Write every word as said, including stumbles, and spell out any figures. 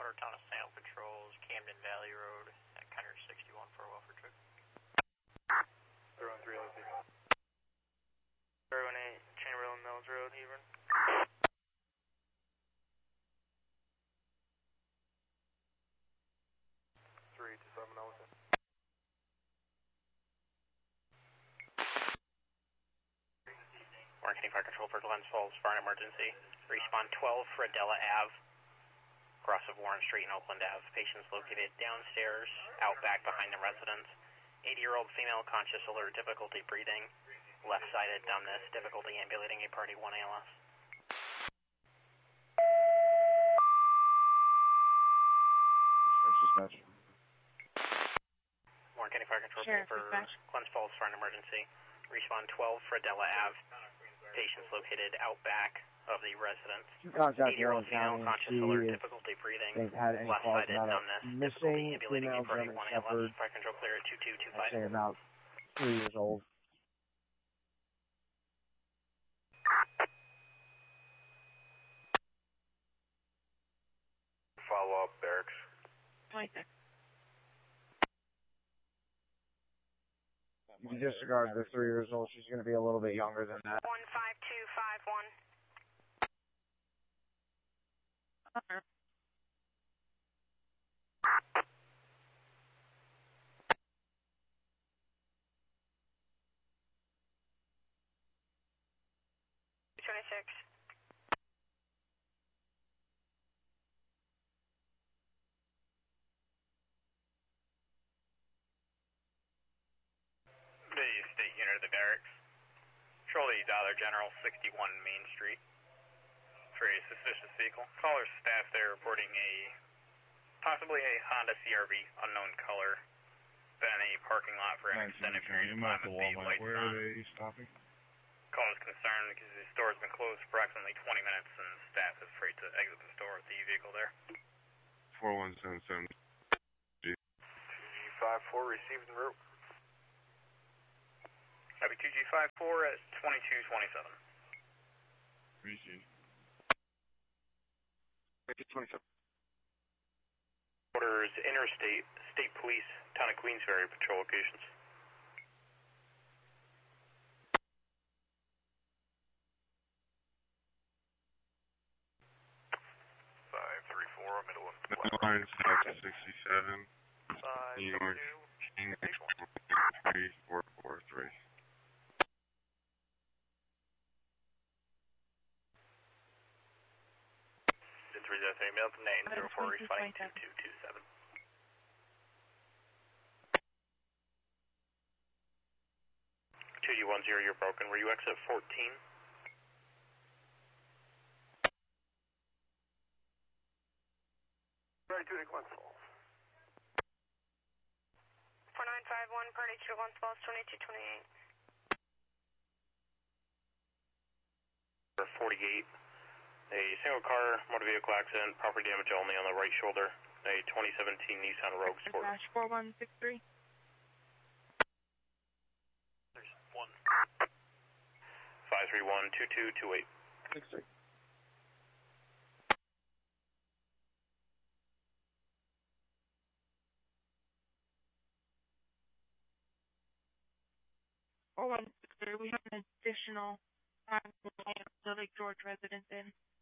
Town of Sale patrols, Camden Valley Road at Kiner sixty-one for a welfare trip. zero one three location. zero one eight Chamberlain Mills Road, Hebron. three two seven Ellison. Warren County Fire Control for Glens Falls, fire and emergency. Respawn twelve for Adela Ave, cross of Warren Street and Oakland Ave. Patients located downstairs, out back behind the residence. eighty-year-old female, conscious, alert, difficulty breathing, left-sided dumbness, difficulty ambulating, a party one A L S. Warren County Fire Control Sheriff, for dispatch. Glens Falls, fire and emergency. Respawn twelve for Adela Ave. Patients located out back of the residence. Contact eighty-year-old Warren female, County conscious, and alert, see if difficulty breathing, they've had any calls left-sided about a dumbness, difficulty missing ambulating, female a party German one A L S. Shepherd. Fire Control clear at two two two five. I'd say about three years old. Follow up, barracks. twenty-six. You disregard the three years old. She's going to be a little bit younger than that. one five two five one. Uh-huh. twenty-six. The state unit of the barracks. Control the Dollar General sixty-one Main Street. For a suspicious vehicle. Caller staff there reporting a possibly a Honda C R V, unknown color. Been in a parking lot for an extended period of time with the lights Where on. are they stopping? Caller's concerned because the store has been closed for approximately twenty minutes and staff is afraid to exit the store with the vehicle there. four one seven seven. two G five four received en route. Copy two G five four at twenty-two twenty-seven. Appreciate it. twenty-seven. Orders interstate, state police, town of Queensferry patrol locations. five three four, middle of Line south to sixty-seven. five New York, King three four four three. three zero three, mail to nine zero four, responding two two two seven. two G one zero, you're broken. Were you exit fourteen? Ready to take one fall. four nine five one, party two one, falls twenty-two twenty-eight. forty-eight. A single car, motor vehicle accident, property damage only on the right shoulder. A twenty seventeen Nissan Rogue Sport. Dash four one six three. There's one. five three one, two two two eight. six three. four one six three. We have an additional time to the Lake George residence in.